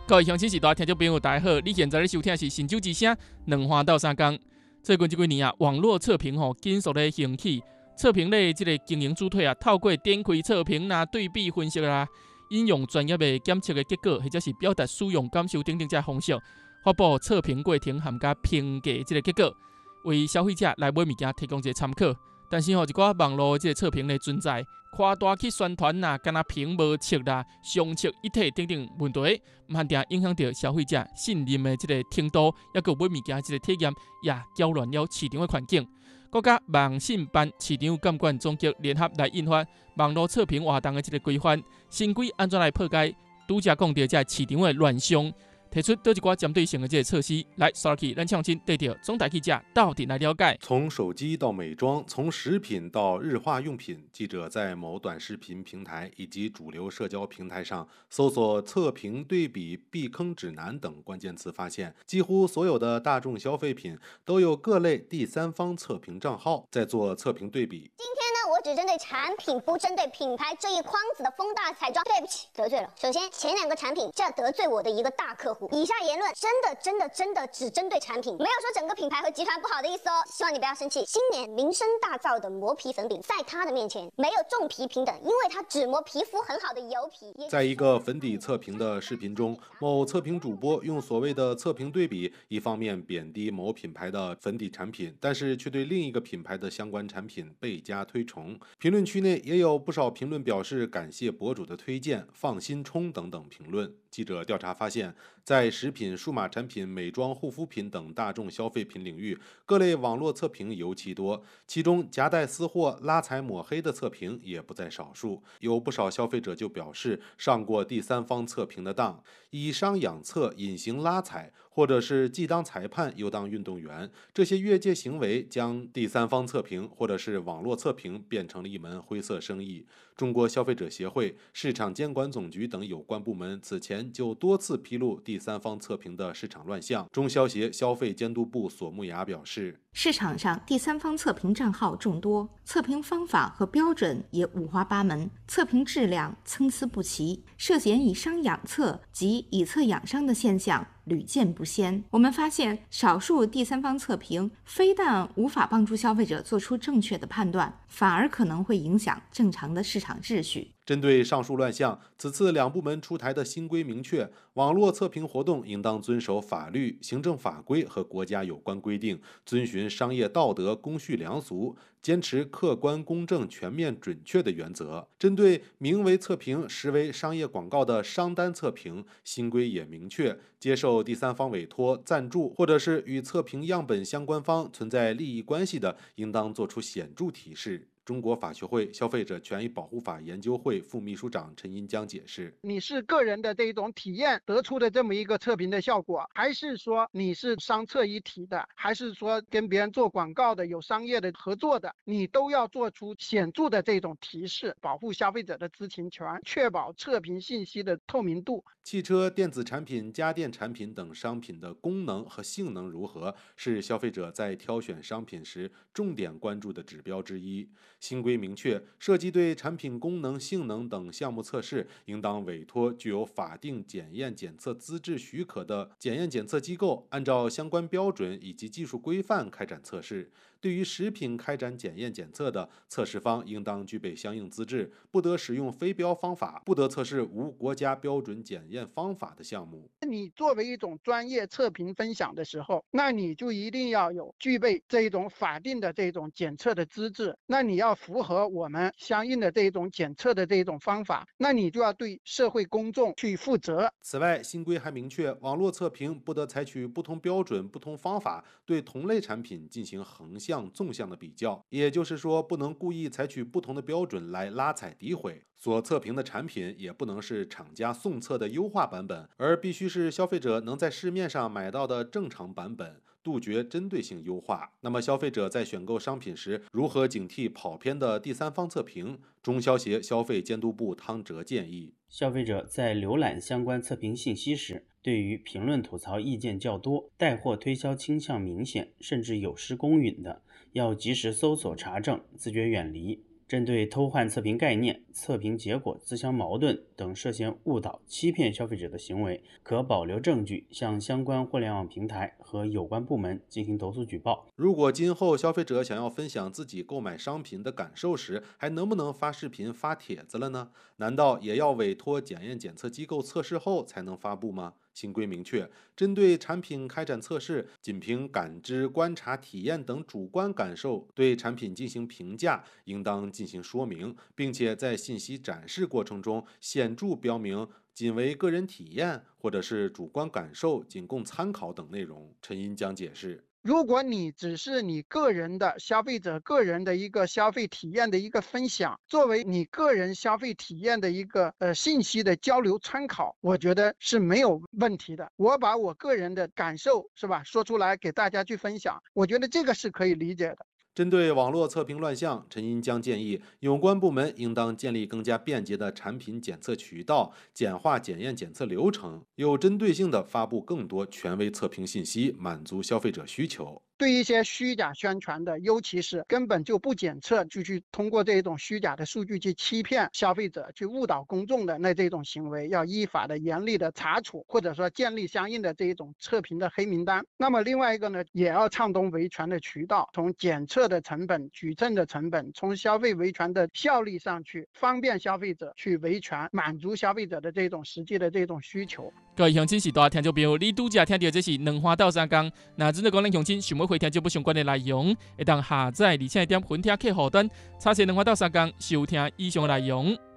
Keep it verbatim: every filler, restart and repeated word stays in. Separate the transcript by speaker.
Speaker 1: 各位乡亲时代听众朋友，大家好！你现在咧收听的是《新酒之声》，两花到三江。最近这几年啊，网络测评吼紧速咧兴起，测评类这个经营主体啊，透过点开测评啦、对比分析啦、引用专业的检测的结果，或者是表达使用感受等等这方式，发布测评过程含加评价这个结果，为消费者来买物件提供一个参考。但是吼，一寡网络这个测评的存在，夸大去宣传啦，敢若评无测啦、相测一体等等问题，唔限定影响到消费者信任的这个程度，也个买物件这个体验，也搅乱了市场的环境。国家网信办市场监管总局联合来印发网络测评活动的这个规范，新规安怎来破解？拄则讲到这市场的乱象。提出多一寡针对性的这些措施，来，刷起咱呛亲对着总台记者到底来了解。
Speaker 2: 从手机到美妆，从食品到日化用品，记者在某短视频平台以及主流社交平台上搜索测评、对比、避坑指南等关键词，发现几乎所有的大众消费品都有各类第三方测评账号在做测评对比。
Speaker 3: 今天呢，我只针对产品，不针对品牌这一筐子的风大彩妆。对不起，得罪了。首先，前两个产品，这得罪我的一个大客户。以下言论真的真的真的只针对产品，没有说整个品牌和集团不好的意思哦，希望你不要生气。今年名声大噪的磨皮粉饼，在它的面前没有重皮平等，因为它只磨皮肤很好的油皮。
Speaker 2: 在一个粉底测评的视频中，某测评主播用所谓的测评对比，一方面贬低某品牌的粉底产品，但是却对另一个品牌的相关产品倍加推崇。评论区内也有不少评论表示感谢博主的推荐、放心冲等等评论。记者调查发现，在食品、数码产品、美妆、护肤品等大众消费品领域，各类网络测评尤其多，其中夹带私货、拉踩抹黑的测评也不在少数。有不少消费者就表示上过第三方测评的当，以商养策、隐形拉踩，或者是既当裁判又当运动员，这些越界行为将第三方测评或者是网络测评变成了一门灰色生意。中国消费者协会、市场监管总局等有关部门此前就多次披露第三方测评的市场乱象。中消协消费监督部索木雅表示，
Speaker 4: 市场上第三方测评账号众多，测评方法和标准也五花八门，测评质量参差不齐，涉嫌以商养策及以策养商的现象屡见不鲜。我们发现，少数第三方测评非但无法帮助消费者做出正确的判断，反而可能会影响正常的市场秩序。
Speaker 2: 针对上述乱象，此次两部门出台的新规明确，网络测评活动应当遵守法律、行政法规和国家有关规定，遵循商业道德、公序良俗，坚持客观、公正、全面、准确的原则。针对名为测评实为商业广告的商单测评，新规也明确，接受第三方委托、赞助或者是与测评样本相关方存在利益关系的，应当作出显著提示。中国法学会消费者权益保护法研究会副秘书长陈银江解释，
Speaker 5: 你是个人的这种体验得出的这么一个测评的效果，还是说你是商测一体的，还是说跟别人做广告的，有商业的合作的，你都要做出显著的这种提示，保护消费者的知情权，确保测评信息的透明度。
Speaker 2: 汽车、电子产品、家电产品等商品的功能和性能如何，是消费者在挑选商品时重点关注的指标之一。新规明确，涉及对产品功能、性能等项目测试，应当委托具有法定检验检测资质许可的检验检测机构，按照相关标准以及技术规范开展测试。对于食品开展检验检测的，测试方应当具备相应资质，不得使用非标方法，不得测试无国家标准检验方法的项目。
Speaker 5: 你作为一种专业测评分享的时候，那你就一定要有具备这一种法定的这种检测的资质，那你要符合我们相应的这种检测的这种方法，那你就要对社会公众去负责。
Speaker 2: 此外，新规还明确，网络测评不得采取不同标准、不同方法对同类产品进行横向、纵向的比较，也就是说，不能故意采取不同的标准来拉踩诋毁。所测评的产品也不能是厂家送测的优化版本，而必须是消费者能在市面上买到的正常版本，杜绝针对性优化。那么消费者在选购商品时，如何警惕跑偏的第三方测评？中消协消费监督部汤哲建议，
Speaker 6: 消费者在浏览相关测评信息时，对于评论吐槽意见较多、带货推销倾向明显，甚至有失公允的，要及时搜索查证，自觉远离。 针对偷换测评概念、测评结果自相矛盾等涉嫌误导、欺骗消费者的行为，可保留证据向相关互联网平台和有关部门进行投诉举报。
Speaker 2: 如果今后消费者想要分享自己购买商品的感受时，还能不能发视频、发帖子了呢？难道也要委托检验检测机构测试后才能发布吗？新规明确，针对产品开展测试，仅凭感知、观察、体验等主观感受对产品进行评价，应当进行说明，并且在信息展示过程中显著标明仅为个人体验或者是主观感受，仅供参考等内容。陈英将解释。
Speaker 5: 如果你只是你个人的消费者个人的一个消费体验的一个分享，作为你个人消费体验的一个呃信息的交流参考，我觉得是没有问题的。我把我个人的感受是吧说出来给大家去分享，我觉得这个是可以理解的。
Speaker 2: 针对网络测评乱象，陈英将建议有关部门应当建立更加便捷的产品检测渠道，简化检验检测流程，有针对性地发布更多权威测评信息，满足消费者需求。
Speaker 5: 对一些虚假宣传的，尤其是根本就不检测，就去通过这种虚假的数据去欺骗消费者、去误导公众的那这种行为，要依法的严厉的查处，或者说建立相应的这一种测评的黑名单。那么另外一个呢，也要畅通维权的渠道，从检测的成本、举证的成本，从消费维权的效率上去方便消费者去维权，满足消费者的这种实际的这种需求。
Speaker 1: 各位乡亲是大听众朋友，你拄则听到这是两花到三工。那真的讲咱乡亲想要回听节目相关的内容，会当下载而且点分听客户端，查询两花到三工收听以上内容。